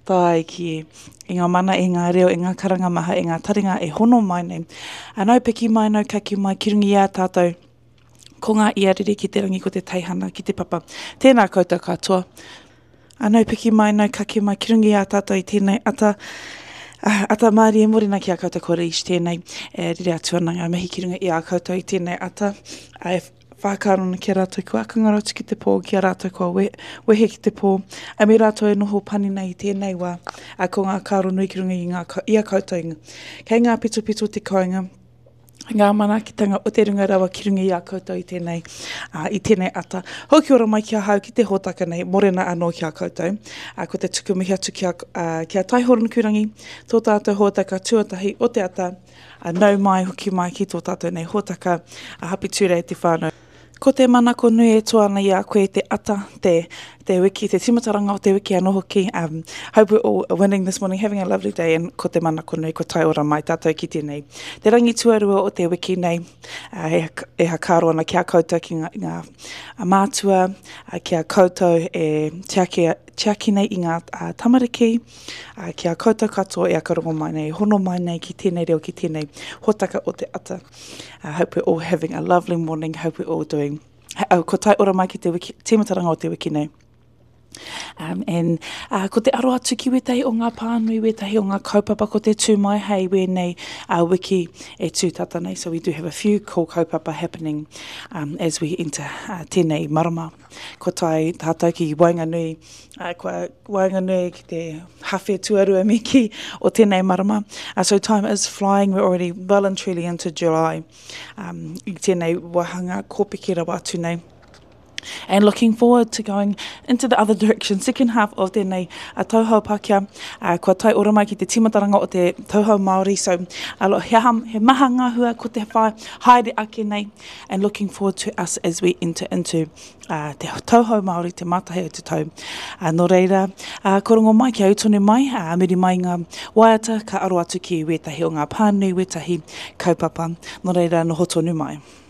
tai ki i ngā mana, i ngā reo, i ngā karangamaha, i ngā taringa e hono mai nei. Anau peki mai, nau kaki mai, ki rungi ia tātou, ko ngā iariri ki te rangi, ko te teihana, ki te papa. Tēnā koutou katoa. Anau peki mai, nau kaki mai, ki rungi ia tātou i tēnei ata, ata Māori e morena ki a koutou kore ishi tēnei, riri atuananga, mihi ki runga i a koutou i tēnei ata, whākārona ki a rātou kua akangarotu ki te pō, ki a rātou kua wehe ki te pō, a me rātou e noho pani nei i tēnei wā, ko ngā kāro nui ki runga i a koutou. Kei ngā pito te koinga, ngā manaakitanga o te runga rawa ki runga i a koutou i tēnei ata. Hoki ora mai ki a hau ki te hōtaka nei, morena anō ki a koutou, ko te tukumihi atu ki a taihoronu kurangi, tō tātou hōtaka tuatahi o te ata, nau mai, hoki mai ki tō tātou nei hōtaka, hapi ture te whānau. Ko te manako nui e toana i a koe te ata, te wiki, te timataranga o te wiki anō hoki. Hope we're all winning this morning, having a lovely day, and ko te manako nui, ko tai ora mai, tātou ki tēnei. Te rangi tuarua o te wiki nei, e hakaro ana ki a koutou ki ngā mātua, ki a koutou e tiaki nei i ngā tamariki, ki a koutou katoa e akarongo mai nei, hono mai nei ki tēnei reo, ki tēnei hōtaka o te ata. Hope we're all having a lovely morning, hope we're all doing, ko tai ora mai ki te wiki, timataranga o te wiki nei. Ko te aro atu ki wetahi o ngā pānui, wetahi o ngā kaupapa, ko te tū mai hei wēnei wiki e tūtata nei. So we do have a few cool kaupapa happening as we enter tēnei marama. Ko tai tātou ki Wainganui, kua Wainganui ki te hawhi tuarua miki o tēnei marama. So time is flying, we're already well and truly into July. I tēnei wahanga kōpiki rawa atu nei. And looking forward to going into the other direction, second half of tēnei tauhau Pākehā, kua tai ora mai ki te timataranga o te tauhau Māori, so he maha ngāhua ko te whai haere ake nei, and looking forward to us as we enter into te tauhau Māori, te mātahi o te tau. Nō reira, korongo mai ki autonu mai, miri mai ngā waiata, ka aro atu ki wetahi o ngā pānui, wetahi kaupapa, nō reira, noho tonu mai.